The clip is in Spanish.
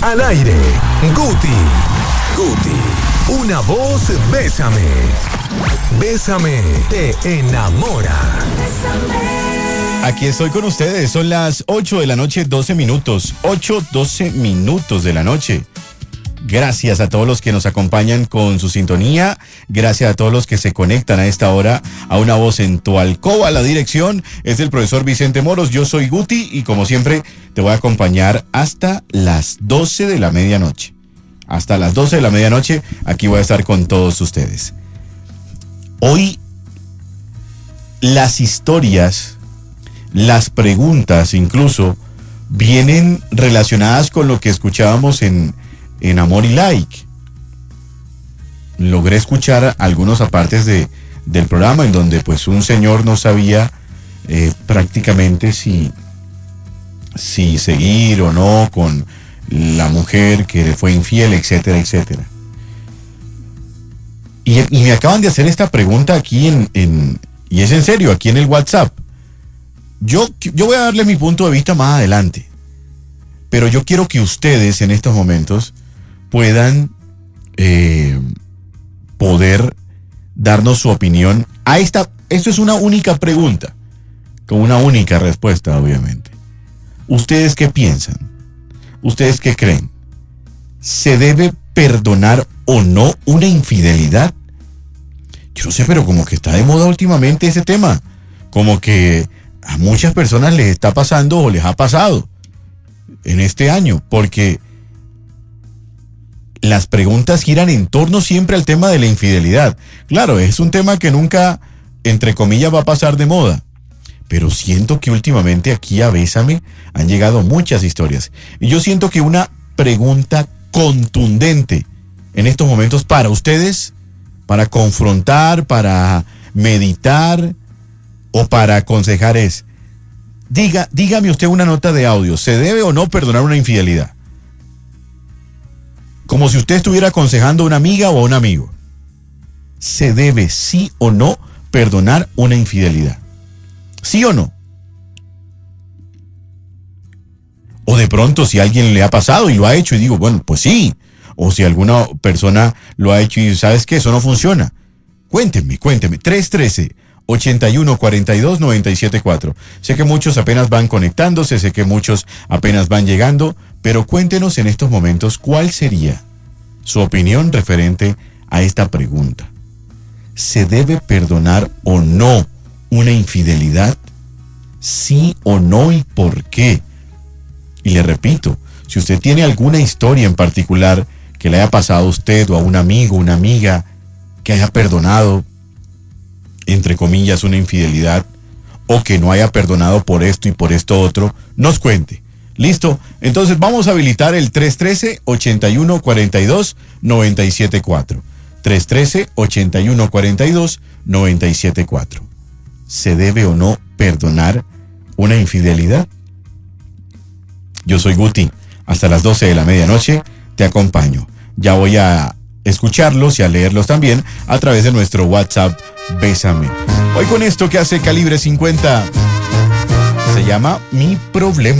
Al aire, Guti. Una voz, bésame. Bésame, te enamora. Aquí estoy con ustedes, son las 8 de la noche, 12 minutos. 8:12 minutos de la noche. Gracias a todos los que nos acompañan con su sintonía. Gracias a todos los que se conectan a esta hora a Una Voz en tu Alcoba. La dirección es del profesor Vicente Moros. Yo soy Guti y como siempre te voy a acompañar hasta las 12 de la medianoche. Hasta las 12 de la medianoche aquí voy a estar con todos ustedes. Hoy las historias, las preguntas incluso vienen relacionadas con lo que escuchábamos en Amor y Like. Logré escuchar algunos apartes del programa en donde pues un señor no sabía prácticamente si seguir o no con la mujer que le fue infiel, etcétera, etcétera. Y me acaban de hacer esta pregunta aquí y es en serio, aquí en el WhatsApp. Yo voy a darle mi punto de vista más adelante, pero yo quiero que ustedes en estos momentos puedan poder darnos su opinión a esta. Esto es una única pregunta, con una única respuesta, obviamente. ¿Ustedes qué piensan? ¿Ustedes qué creen? ¿Se debe perdonar o no una infidelidad? Yo no sé, pero como que está de moda últimamente ese tema. Como que a muchas personas les está pasando o les ha pasado en este año, porque las preguntas giran en torno siempre al tema de la infidelidad. Claro, es un tema que nunca, entre comillas, va a pasar de moda. Pero siento que últimamente aquí a Bésame han llegado muchas historias. Y yo siento que una pregunta contundente en estos momentos para ustedes, para confrontar, para meditar o para aconsejar es: dígame usted una nota de audio, ¿se debe o no perdonar una infidelidad? Como si usted estuviera aconsejando a una amiga o a un amigo. ¿Se debe, sí o no, perdonar una infidelidad? ¿Sí o no? O de pronto si a alguien le ha pasado y lo ha hecho y digo, bueno, pues sí. O si alguna persona lo ha hecho y ¿sabes qué? Eso no funciona. Cuéntenme. 313-8142-974. Sé que muchos apenas van conectándose, sé que muchos apenas van llegando, pero cuéntenos en estos momentos cuál sería su opinión referente a esta pregunta. ¿Se debe perdonar o no una infidelidad? ¿Sí o no y por qué? Y le repito, si usted tiene alguna historia en particular que le haya pasado a usted o a un amigo, una amiga, que haya perdonado, entre comillas, una infidelidad, o que no haya perdonado por esto y por esto otro, nos cuente. ¿Listo? Entonces vamos a habilitar el 313-8142-974. 313-8142-974. ¿Se debe o no perdonar una infidelidad? Yo soy Guti. Hasta las 12 de la medianoche te acompaño. Ya voy a escucharlos y a leerlos también a través de nuestro WhatsApp Bésame. Hoy con esto que hace Calibre 50 se llama Mi Problema.